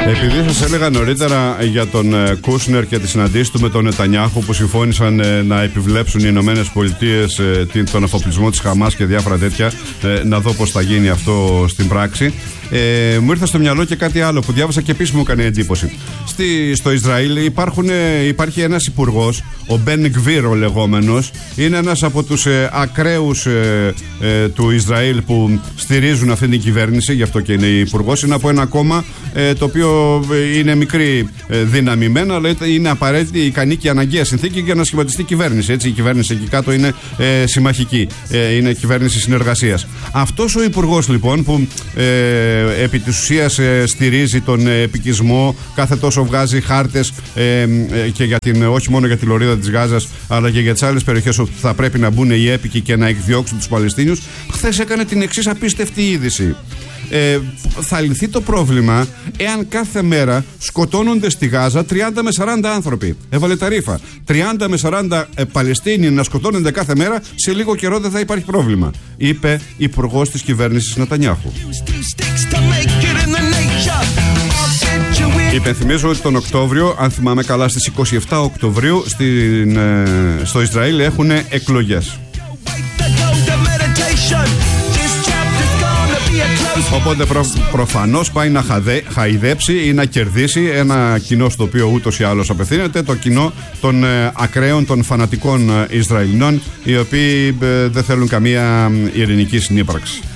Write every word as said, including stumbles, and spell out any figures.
Επειδή σας έλεγα νωρίτερα για τον Κούσνερ και τη συναντήση του με τον Νετανιάχου που συμφώνησαν να επιβλέψουν οι Ηνωμένες Πολιτείες τον αφοπλισμό της Χαμάς και διάφορα τέτοια, να δω πώς θα γίνει αυτό στην πράξη, ε, μου ήρθε στο μυαλό και κάτι άλλο που διάβασα και επίσης μου έκανε εντύπωση. Στη, στο Ισραήλ υπάρχουν, υπάρχει ένας υπουργός, ο Μπεν Γκβίρ ο λεγόμενος, είναι ένας από τους ε, ακραίους ε, ε, του Ισραήλ που στηρίζουν αυτή την κυβέρνηση, γι' αυτό και είναι υπουργός. Είναι από ένα κόμμα ε, το οποίο είναι μικρή ε, δυναμημένα, αλλά είναι απαραίτητη, ικανή και αναγκαία συνθήκη για να σχηματιστεί κυβέρνηση. Έτσι, η κυβέρνηση εκεί κάτω είναι ε, συμμαχική, ε, είναι κυβέρνηση συνεργασίας. Αυτός ο υπουργός λοιπόν που ε, επί της ουσίας ε, στηρίζει τον ε, επικισμό, κάθε τόσο βγάζει χάρτες ε, ε, και για την, όχι μόνο για τη λωρίδα της Γάζας, αλλά και για τις άλλες περιοχές όπου θα πρέπει να μπουν οι έπικοι και να εκδιώξουν τους Παλαιστίνιους, χθες έκανε την εξής απίστευτη είδηση. Ε, θα λυθεί το πρόβλημα εάν κάθε μέρα σκοτώνονται στη Γάζα τριάντα με σαράντα άνθρωποι. Έβαλε τα ρήφα. τριάντα με σαράντα ε, Παλαιστίνοι να σκοτώνονται κάθε μέρα, σε λίγο καιρό δεν θα υπάρχει πρόβλημα, είπε υπουργός της κυβέρνησης Νετανιάχου. Υπενθυμίζω ότι τον Οκτώβριο, αν θυμάμαι καλά, στις είκοσι επτά Οκτωβρίου στην, ε, στο Ισραήλ έχουν εκλογές. Οπότε προ, προφανώς πάει να χαδε, χαϊδέψει ή να κερδίσει ένα κοινό στο οποίο ούτως ή άλλως απευθύνεται, το κοινό των ε, ακραίων, των φανατικών ε, Ισραηλινών, οι οποίοι ε, δεν θέλουν καμία ειρηνική συνύπαρξη.